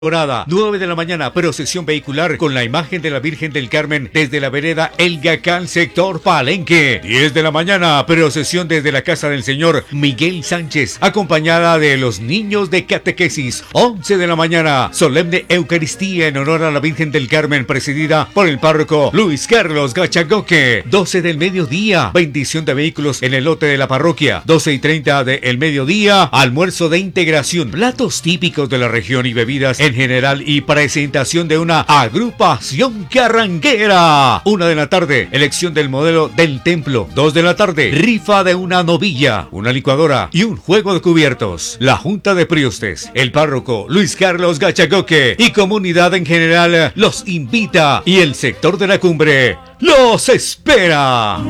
Dorada, 9 de la mañana, procesión vehicular con la imagen de la Virgen del Carmen desde la vereda El Gacán, sector Palenque. 10 de la mañana, procesión desde la casa del señor Miguel Sánchez, acompañada de los niños de catequesis. 11 de la mañana, solemne Eucaristía en honor a la Virgen del Carmen, presidida por el párroco Luis Carlos Gachagoque. 12 del mediodía, bendición de vehículos en el lote de la parroquia. 12:30 del mediodía, almuerzo de integración, platos típicos de la región y bebidas en general y presentación de una agrupación carranguera. 1 de la tarde, elección del modelo del templo. 2 de la tarde, rifa de una novilla, una licuadora y un juego de cubiertos. La Junta de Priustes, el párroco Luis Carlos Gachagoque y comunidad en general los invita y el sector de la cumbre los espera.